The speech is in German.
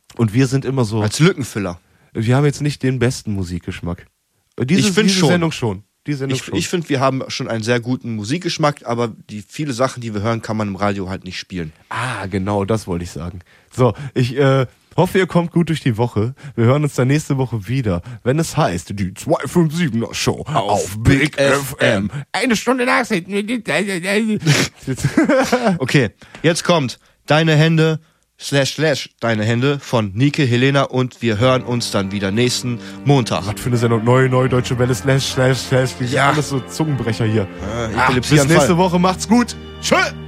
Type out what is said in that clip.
Und wir sind immer so... Als Lückenfüller. Wir haben jetzt nicht den besten Musikgeschmack. Diese Sendung schon. Ich finde, wir haben schon einen sehr guten Musikgeschmack, aber viele Sachen, die wir hören, kann man im Radio halt nicht spielen. Ah, genau, das wollte ich sagen. So, ich hoffe, ihr kommt gut durch die Woche. Wir hören uns dann nächste Woche wieder, wenn es heißt, die 257er Show auf Big FM. Eine Stunde Nachrichten. Okay, jetzt kommt Deine Hände / Deine Hände von Nike, Helena und wir hören uns dann wieder nächsten Montag. Was für eine Sendung? Neue Deutsche Welle / Ja. Alles so Zungenbrecher hier. Bis nächste Woche. Macht's gut. Tschö.